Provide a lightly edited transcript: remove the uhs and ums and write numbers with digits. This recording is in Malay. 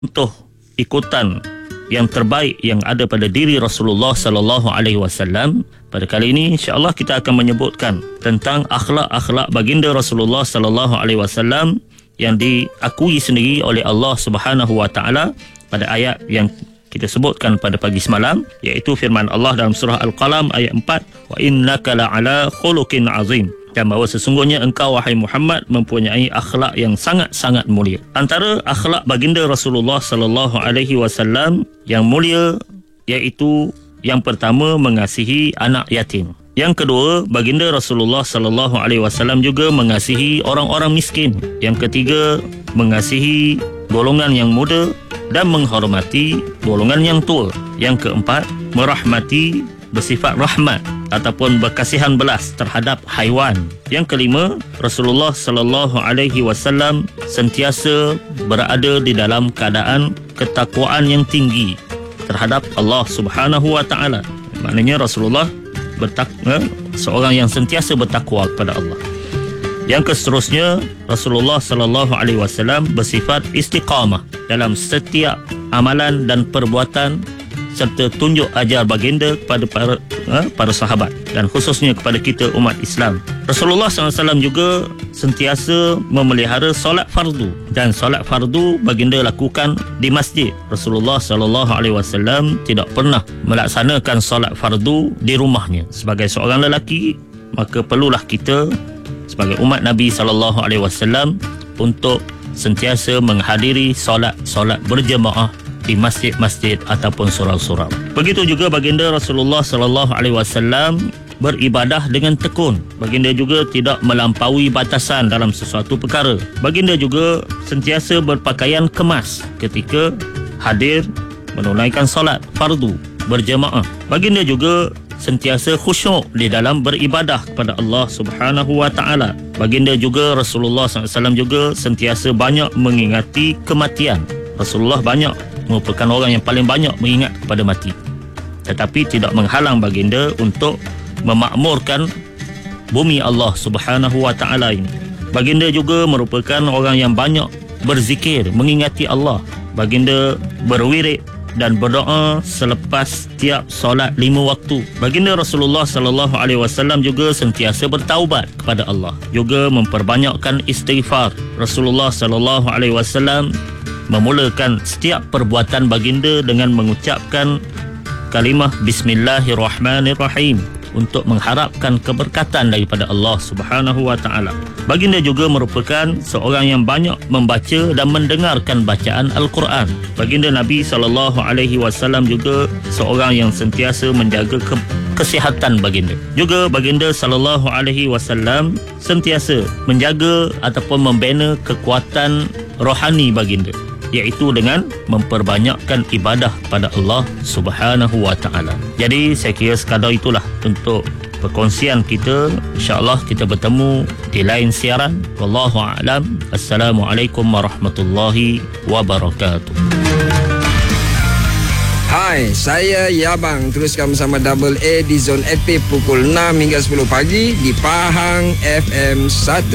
contoh ikutan yang terbaik yang ada pada diri Rasulullah sallallahu alaihi wasallam. Pada kali ini insya-Allah kita akan menyebutkan tentang akhlak-akhlak baginda Rasulullah sallallahu alaihi wasallam yang diakui sendiri oleh Allah Subhanahu wa taala pada ayat yang kita sebutkan pada pagi semalam, iaitu firman Allah dalam surah Al-Qalam ayat 4, wa innaka la'ala khuluqin azim, dan bahawa sesungguhnya engkau wahai Muhammad mempunyai akhlak yang sangat-sangat mulia. Antara akhlak baginda Rasulullah sallallahu alaihi wasallam yang mulia iaitu yang pertama, mengasihi anak yatim. Yang kedua, baginda Rasulullah sallallahu alaihi wasallam juga mengasihi orang-orang miskin. Yang ketiga, mengasihi golongan yang muda dan menghormati golongan yang tua. Yang keempat, merahmati, bersifat rahmat ataupun berkasihan belas terhadap haiwan. Yang kelima, Rasulullah sallallahu alaihi wasallam sentiasa berada di dalam keadaan ketakwaan yang tinggi terhadap Allah Subhanahu wa taala. Maknanya Rasulullah seorang yang sentiasa bertakwa kepada Allah. Yang seterusnya, Rasulullah sallallahu alaihi wasallam bersifat istiqamah dalam setiap amalan dan perbuatan serta tunjuk ajar baginda kepada para sahabat dan khususnya kepada kita umat Islam. Rasulullah SAW juga sentiasa memelihara solat fardu, dan solat fardu baginda lakukan di masjid. Rasulullah SAW tidak pernah melaksanakan solat fardu di rumahnya. Sebagai seorang lelaki, maka perlulah kita sebagai umat Nabi SAW untuk sentiasa menghadiri solat berjemaah di masjid-masjid ataupun surau-surau. Begitu juga baginda Rasulullah sallallahu alaihi wasallam beribadah dengan tekun. Baginda juga tidak melampaui batasan dalam sesuatu perkara. Baginda juga sentiasa berpakaian kemas ketika hadir menunaikan solat fardu berjemaah. Baginda juga sentiasa khusyuk di dalam beribadah kepada Allah Subhanahu wa taala. Baginda juga Rasulullah SAW juga sentiasa banyak mengingati kematian. Rasulullah merupakan orang yang paling banyak mengingat kepada mati, tetapi tidak menghalang baginda untuk memakmurkan bumi Allah Subhanahu wa taala ini. Baginda juga merupakan orang yang banyak berzikir, mengingati Allah. Baginda berwirid dan berdoa selepas tiap solat 5 waktu. Baginda Rasulullah sallallahu alaihi wasallam juga sentiasa bertaubat kepada Allah, juga memperbanyakkan istighfar. Rasulullah sallallahu alaihi wasallam memulakan setiap perbuatan baginda dengan mengucapkan kalimah Bismillahirrahmanirrahim untuk mengharapkan keberkatan daripada Allah Subhanahu wa taala. Baginda juga merupakan seorang yang banyak membaca dan mendengarkan bacaan Al-Quran. Baginda Nabi sallallahu alaihi wasallam juga seorang yang sentiasa menjaga kesihatan baginda. Juga baginda sallallahu alaihi wasallam sentiasa menjaga ataupun membina kekuatan rohani baginda, iaitu dengan memperbanyakkan ibadah kepada Allah Subhanahu wa taala. Jadi saya kira sekadar itulah untuk perkongsian kita. InsyaAllah kita bertemu di lain siaran. Wallahu a'lam. Assalamualaikum warahmatullahi wabarakatuh. Hai, saya Yabang. Teruskan bersama Double A di Zone FP pukul 6 hingga 10 pagi di Pahang FM 1.